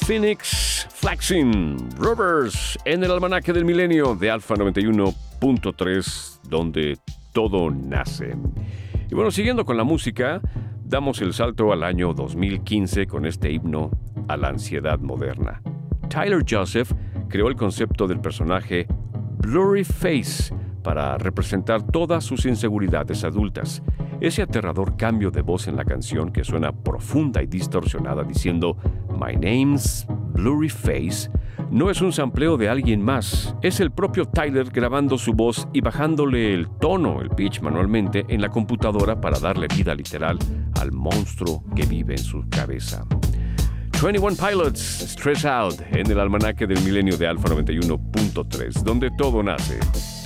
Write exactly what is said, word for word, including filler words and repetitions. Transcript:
Phoenix, Flaxing, Rovers, en el almanaque del milenio de Alfa noventa y uno punto tres, donde todo nace. Y bueno, siguiendo con la música, damos el salto al año dos mil quince con este himno a la ansiedad moderna. Tyler Joseph creó el concepto del personaje Blurry Face para representar todas sus inseguridades adultas. Ese aterrador cambio de voz en la canción que suena profunda y distorsionada diciendo "My name's Blurry Face" no es un sampleo de alguien más, es el propio Tyler grabando su voz y bajándole el tono, el pitch manualmente en la computadora para darle vida literal al monstruo que vive en su cabeza. veintiuno Pilots, Stress Out, en el almanaque del milenio de Alfa noventa y uno punto tres, donde todo nace.